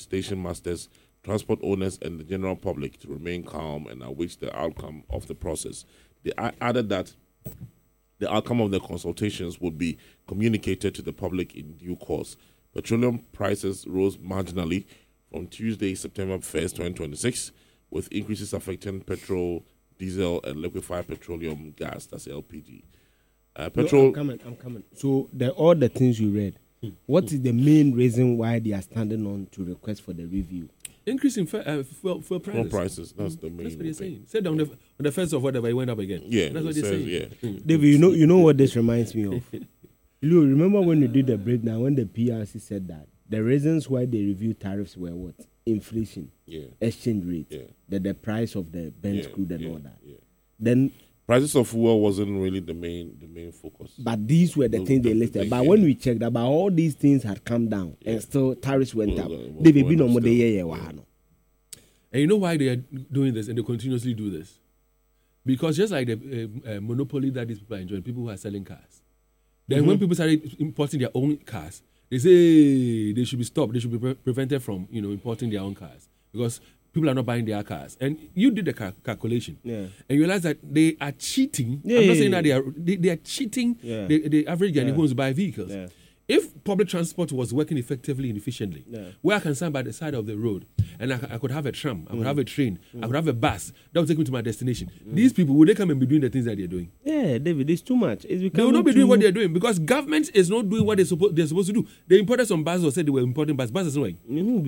station masters, transport owners, and the general public to remain calm and await the outcome of the process. They added that the outcome of the consultations would be communicated to the public in due course. Petroleum prices rose marginally from Tuesday, September 1st, 2026, with increases affecting petrol, diesel, and liquefied petroleum gas, that's LPG. I'm coming. So all the things you read, what is the main reason why they are standing on to request for the review? Increase in fuel prices. Fuel prices, that's the main That's what they're saying. Said on the first of whatever, it went up again. Yeah, that's what they're saying. Yeah. David, you know what this reminds me of? Lou, remember when you did the breakdown, when the PRC said that the reasons why they reviewed tariffs were what? Inflation, exchange rate, the price of the Benz crude and all that. Yeah. Then prices of fuel wasn't really the main focus. But these were the things they listed. But when we checked about all these things had come down and still tariffs went up. They've been on more than. And you know why they are doing this and they continuously do this? Because just like the monopoly that these people are enjoying, people who are selling cars. Then when people started importing their own cars, they say they should be stopped. They should be prevented from importing their own cars because people are not buying their cars. And you did the calculation, and you realize that they are cheating. I'm not saying that they are cheating the average Ghanaian who wants to buy vehicles. Yeah. If public transport was working effectively and efficiently, where I can stand by the side of the road and I could have a tram, I could have a train, I could have a bus that would take me to my destination. These people, would they come and be doing the things that they're doing? Yeah, David, it's too much. They will not be doing what they're doing because government is not doing what they're supposed to do. They imported some buses or said they were importing buses. Buses anyway.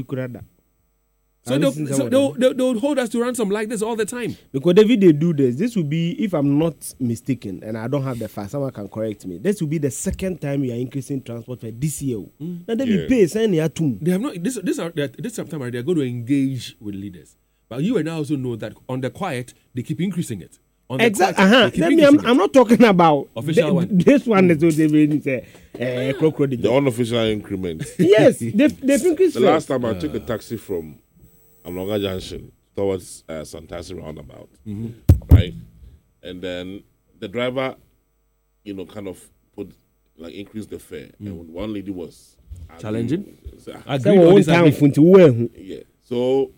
So they'll hold us to ransom like this all the time. Because David, they do this. This will be, if I'm not mistaken, and I don't have the facts, someone can correct me. This will be the second time we are increasing transport for this year. Now David pays and they have not. This September they are going to engage with leaders. But you and I also know that on the quiet they keep increasing it. Exactly. I'm not talking about official one. This one is what they the unofficial increment. Yes, they've increased. The last time I took a taxi from Amlonga Junction towards Santasi roundabout, right? And then the driver, kind of increased the fare. And one lady was challenging. Yeah. So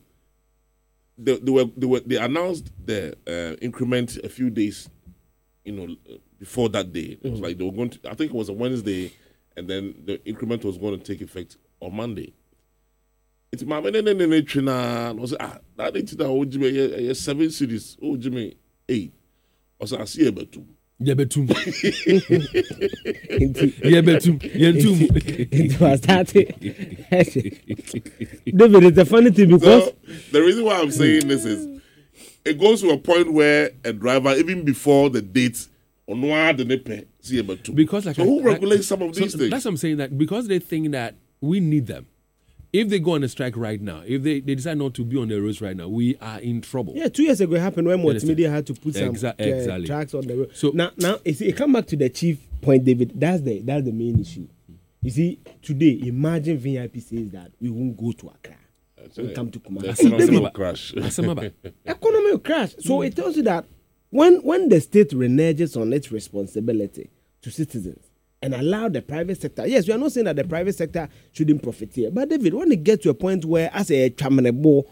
they announced the increment a few days, before that day. It was like they were going to. I think it was a Wednesday, and then the increment was going to take effect on Monday. It's my trainer. Was that it's 7 cities. Oh, Jimmy 8. Also, I see about 2. Yeah, but 2. David, it's a funny thing because the reason why I'm saying this is it goes to a point where a driver, even before the date, on the see about 2. Because so who regulates some of these things? That's what I'm saying, that because they think that we need them. If they go on a strike right now, if they decide not to be on the roads right now, we are in trouble. Yeah, 2 years ago it happened when multimedia had to put some tracks on the road. So now you see, it come back to the chief point, David. That's the main issue. You see, today, imagine VIP says that we won't go to Accra. We come to Kumasi. Economy will crash. Economy will crash. So it tells you that when the state reneges on its responsibility to citizens, and allow the private sector. Yes, we are not saying that the private sector shouldn't profiteer. But David, when it gets to a point where as a chamanebo,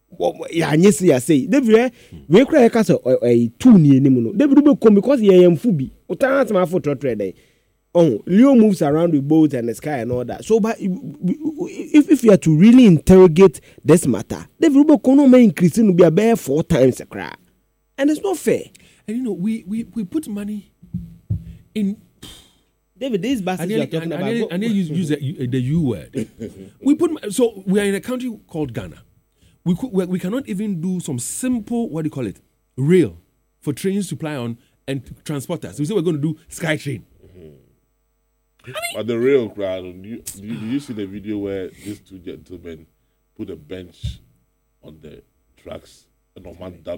David, we cry a 2 near Nimuno. David will come because he am fubi. Utana for trade. Oh, Leo moves around with boats and the sky and all that. So, but if you are to really interrogate this matter, David will come increasing will be a bare 4 times a cry. And it's not fair. And we put money in. David, these buses you are talking about. And they use the U word. We are in a country called Ghana. We cannot even do some simple, rail for trains to ply on and transporters. We say we're going to do SkyTrain. But the rail crowd, did you see the video where these 2 gentlemen put a bench on the tracks and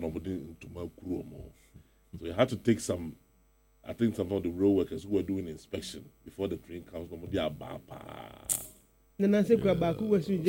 so you had to take some. I think some of the road workers who were doing inspection before the train comes.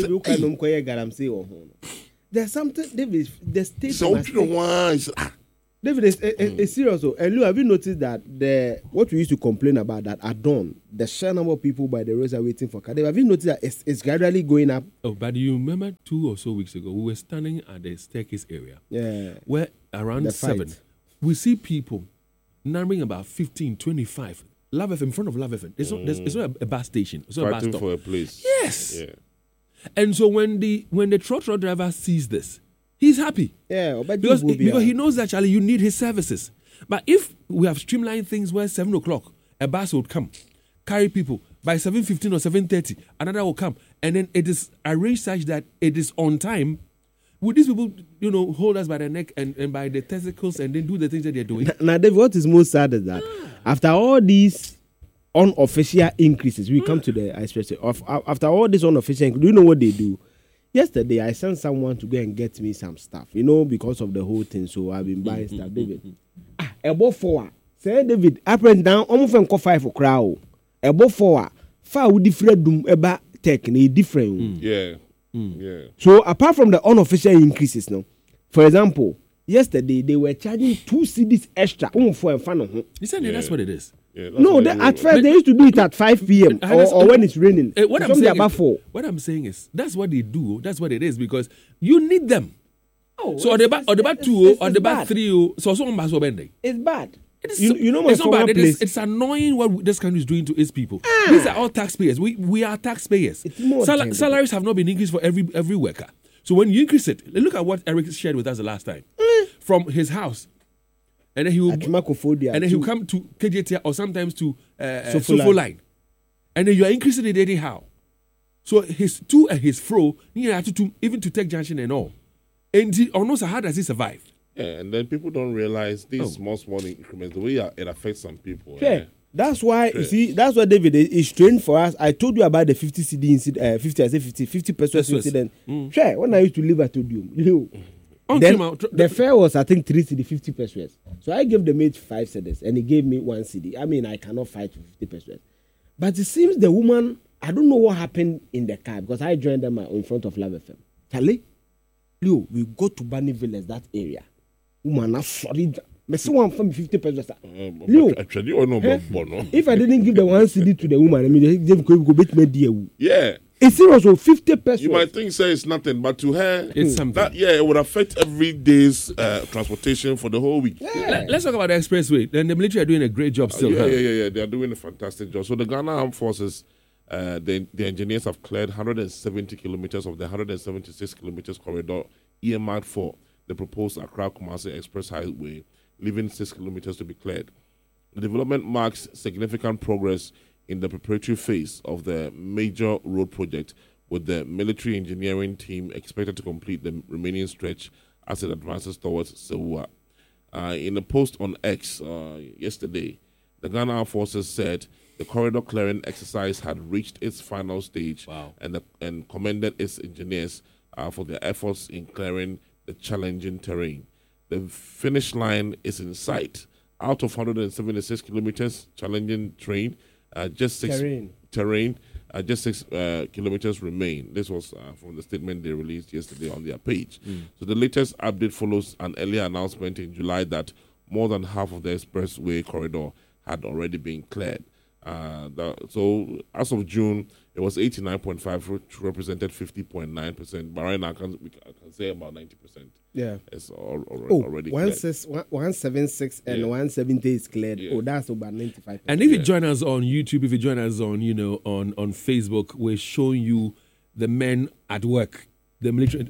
There's something, David, the state. So David, it's serious. And Lou, have you noticed that what we used to complain about that at dawn, the sheer number of people by the roads are waiting for car? Have you noticed that it's gradually going up? Oh, but you remember 2 or so weeks ago, we were standing at the staircase area. Yeah. Where around 7, we see people numbering about 15, 25. Love FM, in front of Love FM. It's not a bus station. It's not a bus stop. For a place. Yes. Yeah. And so when the trotro driver sees this, he's happy. Yeah, but because he knows that, Charlie, you need his services. But if we have streamlined things where 7 o'clock, a bus would come, carry people, by 7:15 or 7:30, another will come, and then it is arranged such that it is on time, would these people, hold us by the neck and by the testicles and then do the things that they're doing? Now, Dave, what is most sad is that after all these unofficial increases, we come to the express. After all these unofficial increases, do you know what they do? Yesterday, I sent someone to go and get me some stuff, because of the whole thing. So I've been buying stuff, David. About 4. Say, David, up and down, almost 5 for crowd. About 4. 5 different doom about tech, different. Yeah. Yeah. So apart from the unofficial increases, for example, yesterday they were charging 2 cedis extra. For a fan. You said that's what it is. Yeah, No, at first they used to do it at 5 p.m. or when it's raining. What I'm saying is that's what they do. That's what it is because you need them. Oh, so on the back 2 or the back 3, so someone must be bending. It's bad. It's not bad. It's annoying what this country is doing to its people. These are all taxpayers. We are taxpayers. Salaries have not been increased for every worker. So when you increase it, look at what Eric shared with us the last time from his house. And then he will come to KJT or sometimes to Sofo line. And then you are increasing it anyhow. So his to and his fro, even to Tech Junction and all. And how does he survive? Yeah, and then people don't realize these small increments, the way it affects some people. Yeah. That's why, you see, that's what David is trained for us. I told you about the 50 CD incident, 50 pesos incident. Sure, when I used to live at Odium, then the fare was, I think, 3 CD, 50 pesos. So I gave the mate 5 cedis and he gave me 1 CD. I mean, I cannot fight for 50 pesos. But it seems the woman, I don't know what happened in the car because I joined them in front of Love FM. Charlie, Leo, we go to Bunny Village, that area. Woman, I'm sorry. One from 50 pesos. Leo, if I didn't give the 1 CD to the woman, I mean, they go beat me. Yeah. It's serious, 50 pesos. You might think it's nothing, but to her, it's something. It would affect every day's transportation for the whole week. Yeah. Let's talk about the expressway. Then the military are doing a great job still. Yeah. They are doing a fantastic job. So the Ghana Armed Forces, the engineers have cleared 170 kilometers of the 176 kilometers corridor earmarked for the proposed Accra-Kumasi Express Highway, leaving 6 kilometers to be cleared. The development marks significant progress in the preparatory phase of the major road project, with the military engineering team expected to complete the remaining stretch as it advances towards Sewua. In a post on X yesterday, the Ghana Armed Forces said the corridor clearing exercise had reached its final stage. Wow. and commended its engineers for their efforts in clearing the challenging terrain. The finish line is in sight. Out of 176 kilometers challenging terrain, just 6 kilometers remain. This was from the statement they released yesterday on their page. So the latest update follows an earlier announcement in July that more than half of the expressway corridor had already been cleared. So as of June, it was 89.5, which represented 50.9%. But right now, I can say about 90%. Yeah, it's already cleared. 176 and 170 is cleared. Yeah. That's about 95%. And if you join us on YouTube, if you join us on on Facebook, we're showing you the men at work, the military.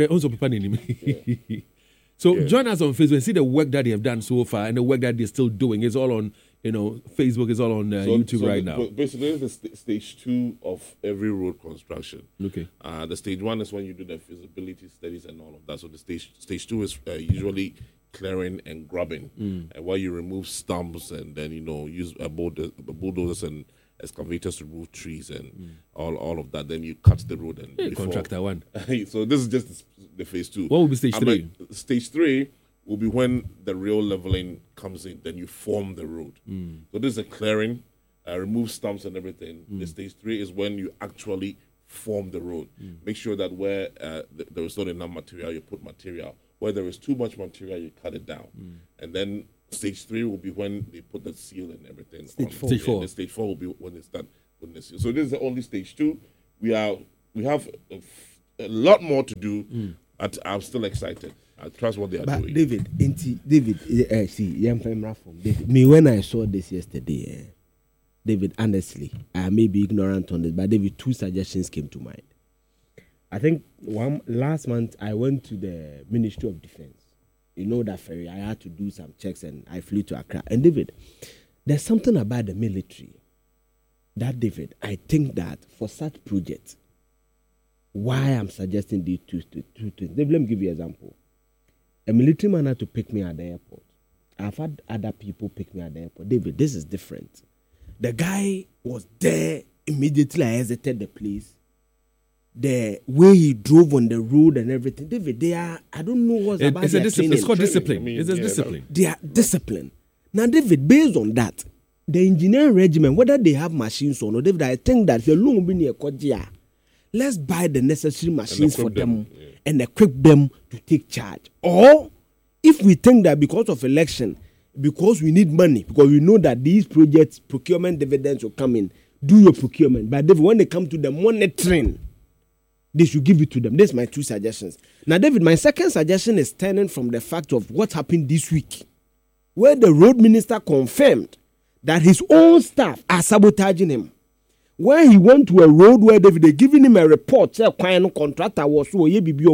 So join us on Facebook and see the work that they have done so far and the work that they're still doing. It's all on Facebook, is all on YouTube right now. Basically, this is the stage 2 of every road construction. Okay. The stage 1 is when you do the feasibility studies and all of that. So the stage 2 is usually clearing and grubbing, where you remove stumps and then use bulldozers and excavators to remove trees and all of that. Then you cut the road and contractor one. So this is just the phase 2. What will be stage 3? Stage 3 will be when the real leveling comes in. Then you form the road. So this is a clearing, remove stumps and everything. The stage 3 is when you actually form the road. Make sure that where there is not enough material, you put material. Where there is too much material, you cut it down. And then stage 3 will be when they put the seal and everything. Stage 4. Stage 4. And stage 4 will be when they start putting the seal. So this is the only stage 2. We have a lot more to do. But I'm still excited. I trust what they are doing. David, me when I saw this yesterday, David, honestly, I may be ignorant on this, but David, 2 suggestions came to mind. I think last month I went to the Ministry of Defense. You know that ferry. I had to do some checks and I flew to Accra. And David, there's something about the military that, David, I think that for such projects, why I'm suggesting these two things. David, let me give you an example. A military man had to pick me at the airport. I've had other people pick me at the airport. David, this is different. The guy was there immediately. I exited the place. The way he drove on the road and everything. David, I don't know what's about it's a their discipline. training. It's called discipline. I mean, It's a yeah, discipline. They are disciplined. Now, David, based on that, the engineering regiment, whether they have machines or not, David, I think that the long be near Kojia. Let's buy the necessary machines for them and equip them to take charge. Or if we think that because of election, because we need money, because we know that these projects, procurement dividends will come in, do your procurement. But David, when they come to the monitoring, they should give it to them. These are my 2 suggestions. Now, David, my second suggestion is stemming from the fact of what happened this week, where the road minister confirmed that his own staff are sabotaging him. Where he went to a road where they giving him a report, say contractor was so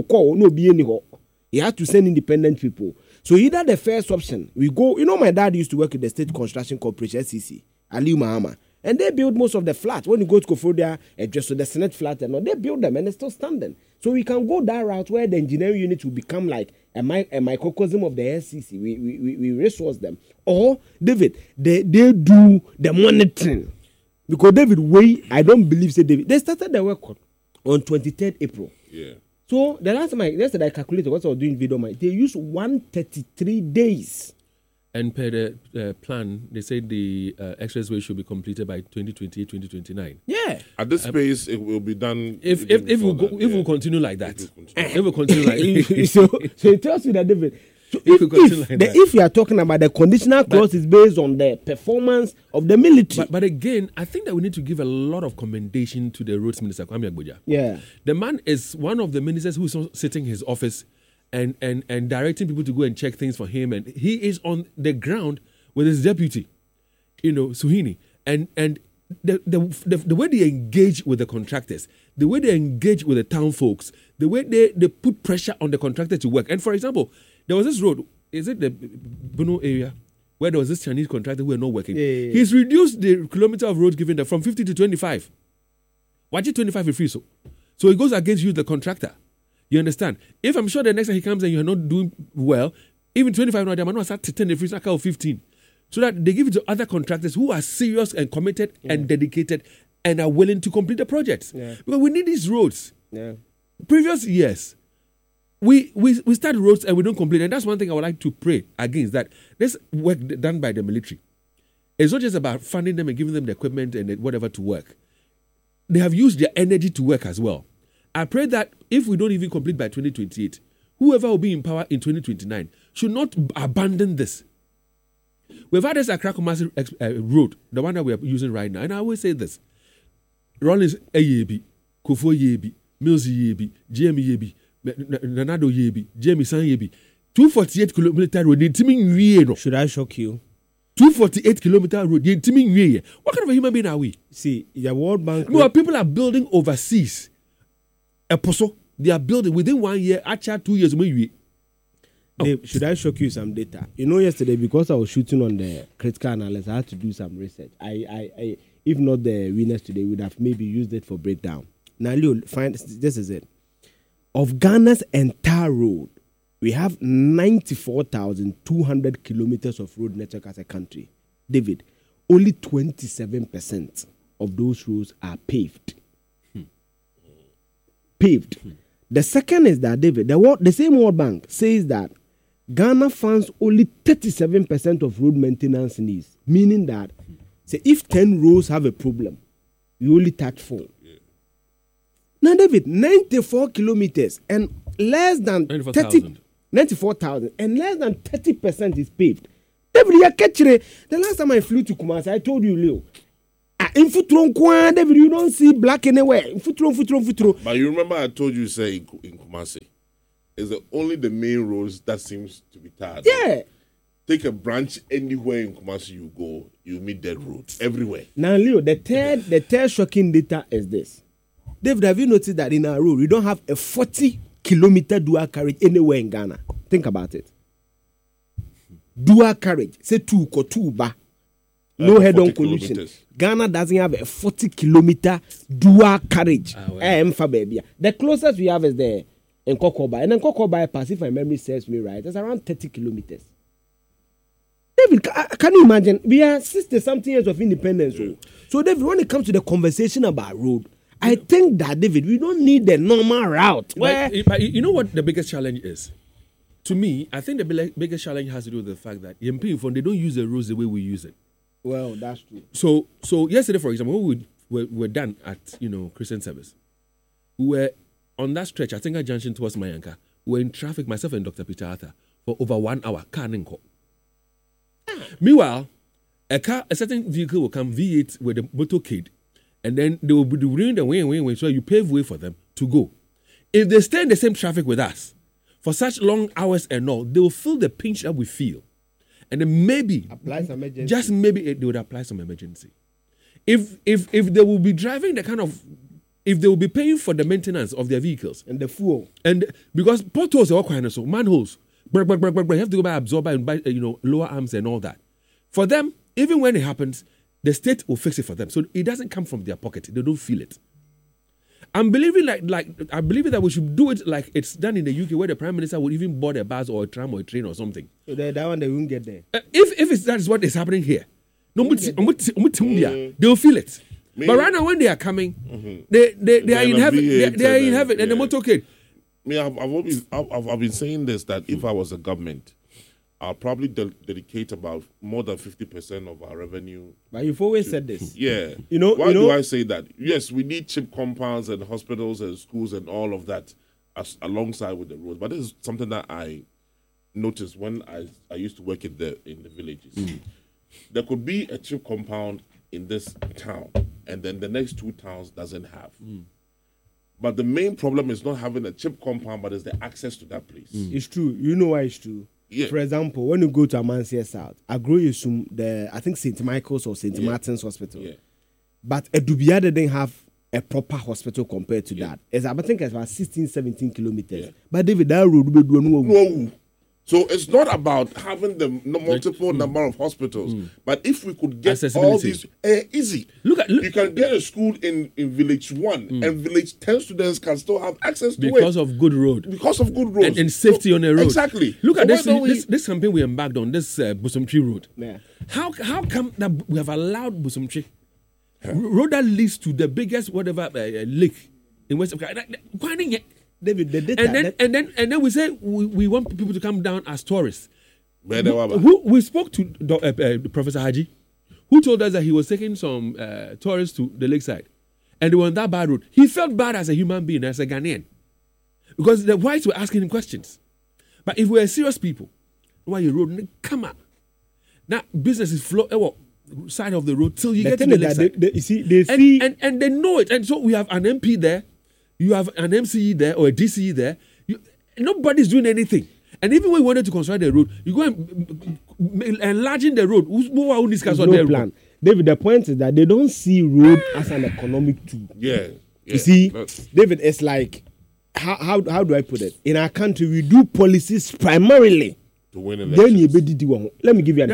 he had to send independent people. So either the first option, we go, my dad used to work in the State Construction Corporation, SCC, Aliu Mahama, and they build most of the flats. When you go to Kofodia, just the Senate flat and all, they build them and they're still standing. So we can go that route where the engineering unit will become like a microcosm of the SCC. We resource them. Or, David, they do the monitoring. Because David Way, I don't believe, David, they started their work on 23rd April. Yeah. So the last time I calculated what I was doing video, they used 133 days. And per the plan, they said the expressway should be completed by 2028, 2029. Yeah. At this pace, it will be done. If we continue like that, if we continue like so it tells you that, David. So If if you are talking about the conditional clause is based on the performance of the military. But again, I think that we need to give a lot of commendation to the roads minister, Kwame Agboja. Yeah. The man is one of the ministers who's sitting in his office and directing people to go and check things for him. And he is on the ground with his deputy, Suhini. And the way they engage with the contractors, the way they engage with the town folks, the way they put pressure on the contractor to work. And for example, there was this road, is it the Bono area, where there was this Chinese contractor who were not working. Yeah. He's reduced the kilometer of road given them from 50 to 25. Why did 25 is free so? So it goes against you, the contractor. You understand? If I'm sure the next time he comes and you're not doing well, even 25, no, they might not start to 10 the free, so 15. So that they give it to other contractors who are serious and committed and dedicated and are willing to complete the projects. Yeah. Because we need these roads. Yeah. Previous years, we start roads and we don't complete. And that's one thing I would like to pray against, that this work done by the military, it's not just about funding them and giving them the equipment and whatever to work. They have used their energy to work as well. I pray that if we don't even complete by 2028, whoever will be in power in 2029 should not abandon this. We've had this Accra Kumasi road, the one that we are using right now. And I always say this: Rollins Yebi, Kofo Yebi, Mills Yebi, GM Yebi, Nanado Yebi, Jamie San Yebi. 248 kilometer road. Should I shock you? 248 kilometer road. What kind of a human being are we? See, the World Bank. No, people are building overseas. They are building within 1 year, actually 2 years. Dave, should I shock you some data? Yesterday, because I was shooting on the critical analysis, I had to do some research. I if not the winners today, would have maybe used it for breakdown. Now, Leo, this is it. Of Ghana's entire road, we have 94,200 kilometers of road network as a country. David, only 27% of those roads are paved. Paved. The second is that, David, the same World Bank says that Ghana funds only 37% of road maintenance needs, meaning that, say, if 10 roads have a problem, you only touch 4. Now, David, 94 kilometers and less than 94,000 and less than 30% is paved. David, you catch it. The last time I flew to Kumasi, I told you, Leo. In Futron, David, you don't see black anywhere. In Futron. But you remember I told you, say, in Kumasi, is only the main roads that seems to be tarred. Yeah. Take a branch anywhere in Kumasi you go, you meet dead roads everywhere. Now, Leo, the third shocking data is this. David, have you noticed that in our road, we don't have a 40-kilometer dual carriage anywhere in Ghana? Think about it. Dual carriage, say two ba. No head-on collision. Ghana doesn't have a 40-kilometer dual carriage. The closest we have is the Nkokoba. And Nkokoba bypass, if my memory serves me right, it's around 30 kilometers. David, can you imagine? We are 60-something years of independence. Yeah. So, David, when it comes to the conversation about road, I think that, David, we don't need the normal route. But you know what the biggest challenge is? To me, I think the biggest challenge has to do with the fact that in Pimfon, they don't use the roads the way we use it. Well, that's true. So yesterday, for example, when we were done at, Christian service, we were on that stretch, I think at junction towards Mayanka, we were in traffic, myself and Dr. Peter Arthur, for over 1 hour, car and co. Meanwhile, a certain vehicle will come, V8 with the motorcade, and then they will be doing the way, so you pave way for them to go. If they stay in the same traffic with us for such long hours and all, they will feel the pinch that we feel. And then maybe, just maybe they would apply some emergency. If they will be driving the kind of, if they will be paying for the maintenance of their vehicles. And the fuel. And because potholes are all kind of so, manholes, you have to go by absorber and buy, lower arms and all that. For them, even when it happens, the state will fix it for them. So it doesn't come from their pocket. They don't feel it. I'm believing I believe that we should do it like it's done in the UK, where the Prime Minister would even board a bus or a tram or a train or something. So that one they won't get there. If that is what is happening here, they will feel it. But right now, when they are coming, they are in heaven. They are in heaven, and the motorcade. I've been saying this, that if I was a government, I'll probably dedicate about more than 50% of our revenue. But you've always said this. Yeah. Why do I say that? Yes, we need cheap compounds and hospitals and schools and all of that alongside with the roads. But this is something that I noticed when I used to work in the villages. There could be a cheap compound in this town, and then the next two towns doesn't have. But the main problem is not having a cheap compound, but it's the access to that place. It's true. You know why it's true? Yeah. For example, when you go to Amansia South, I think St. Michael's or St. Martin's Hospital. Yeah. But Edubia didn't have a proper hospital compared to that. I think it's about 16, 17 kilometers. Yeah. But David, that road will do no. So it's not about having the multiple number of hospitals, but if we could get all these easy. Look, you can get a school in village 1, and village 10 students can still have access to it because of good road. And safety on the road. Exactly. Look at this campaign we embarked on, this Busumchi road. Yeah. How come that we have allowed Busumchi road that leads to the biggest lake in West Africa? David, the data, and then we say we want people to come down as tourists. We spoke to Professor Haji, who told us that he was taking some tourists to the lakeside, and they were on that bad road. He felt bad as a human being, as a Ghanaian, because the whites were asking him questions. But if we are serious people, why you road come up? Now business is side of the road till you get to the lakeside. And they know it, and so we have an MP there. You have an MCE there or a DCE there. Nobody's doing anything. And even when we wanted to construct the road, you go and enlarging the road. Who are these guys on their plan? David, the point is that they don't see road as an economic tool. Yeah. You see, David, it's like, how do I put it? In our country, we do policies primarily to win elections. Let me give you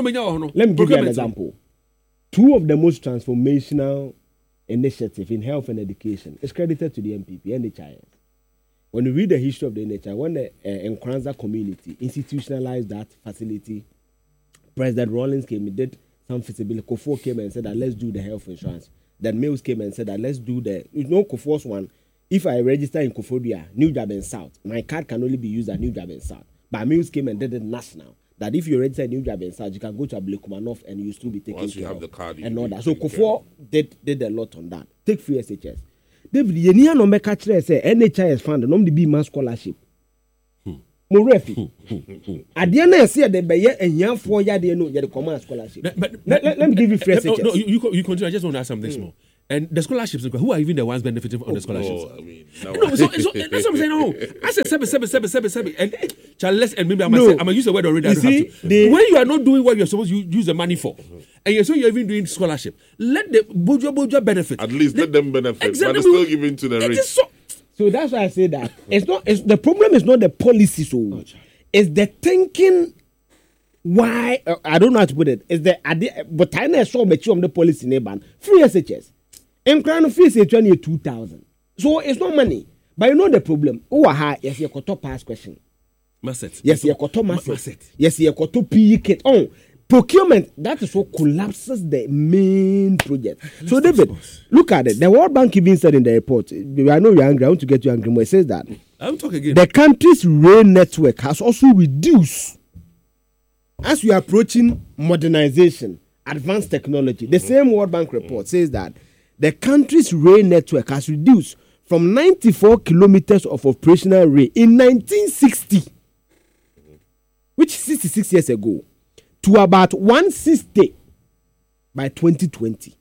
an example. Two of the most transformational initiative in health and education is credited to the MPP, NHIS. When you read the history of the NHIS, when the Nkranza community institutionalized that facility, President Rawlings came, he did some feasibility. Kufuor came and said that let's do the health insurance. Then Mills came and said that let's do Kufuor's one. If I register in Kofodia, New Jaben South, my card can only be used at New Jaben South. But Mills came and did it national. That if you register in New Jaben South, you can go to Ablekuma North and you still be taken care of. Once you have the card, and all that. So Kufuor did a lot on that. Take free SHS. David, you need no make catch say NHIS fund, no be mass scholarship. Mo refi. Adia na say the be ye ehia for ya de no ye the common scholarship. Let me give you fresh no, you continue. I just want to ask something small. And the scholarships, who are even the ones benefiting from the scholarships? I mean, So that's what I'm saying. No, I said seven. And Charles, and maybe I'm gonna use the word already. I don't have to. When you are not doing what you're supposed to use the money for, and you're even doing scholarship, let the bourgeois benefit. at least let them benefit, Exactly. but it's still giving to the It rich. is So that's why I say that it's the problem is not the policy, so it's the thinking. Why I don't know how to put it. It's the idea, but I never saw much of the policy neighbor. Free SHS. In crown fees is 2,000. So it's not money. But you know the problem. Oh, aha, yes, you got to pass question. Masset. Yes, you got to masset. Masset. Yes, you got to PE kit. Oh, procurement. That is what collapses the main project. So, David, look at it. The World Bank even said in the report. I know you're angry. I want to get you angry. But it says that I'm talking again. the country's rail network has also reduced as we are approaching modernization, advanced technology. The same World Bank report says that the country's rail network has reduced from 94 kilometers of operational rail in 1960, which is 66 years ago, to about 160 by 2020.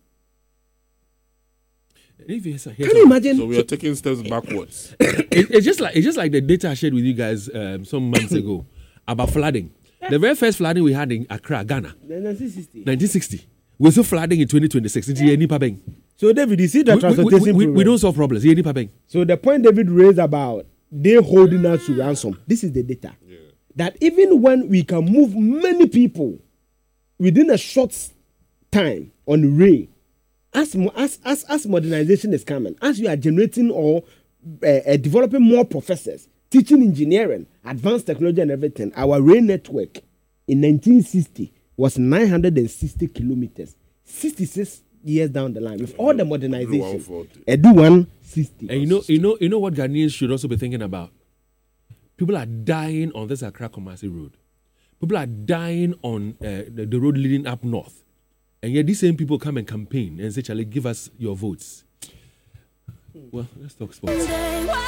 Can you imagine? So we are taking steps backwards. It's just like the data I shared with you guys some months ago about flooding. The very first flooding we had in Accra, Ghana, 1960. We're still flooding in 2026. It's So, David, you see the transportation we don't solve problems. So the point David raised about they holding us to ransom. This is the data. Yeah. That even when we can move many people within a short time on rail, as modernization is coming, as you are generating or developing more professors, teaching engineering, advanced technology and everything, our rail network in 1960 was 960 kilometers. 66 years down the line, with all the modernization, Edu 160. And you know what Ghanaians should also be thinking about? People are dying on this Accra Kumasi road. People are dying on the road leading up north. And yet these same people come and campaign and say, Charlie, give us your votes. Well, let's talk sports.